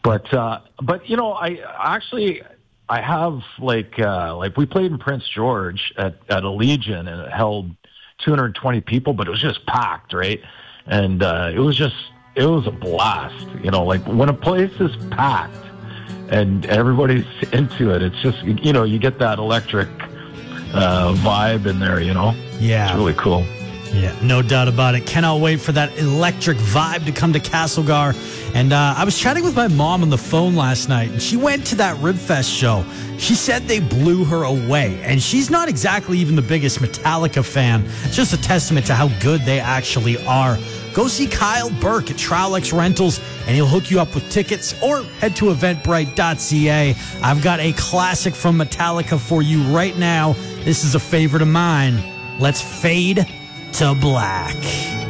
But you know, I have like we played in Prince George at a Legion, and it held 220 people, but it was just packed, right? And it was a blast. You know, like when a place is packed and everybody's into it, it's just, you know, you get that electric vibe in there, you know? Yeah. It's really cool. Yeah, no doubt about it. Cannot wait for that electric vibe to come to Castlegar. And I was chatting with my mom on the phone last night, and she went to that Ribfest show. She said they blew her away, and she's not exactly even the biggest Metallica fan. It's just a testament to how good they actually are. Go see Kyle Burke at Trowlex Rentals, and he'll hook you up with tickets, or head to eventbrite.ca. I've got a classic from Metallica for you right now. This is a favorite of mine. Let's fade to black.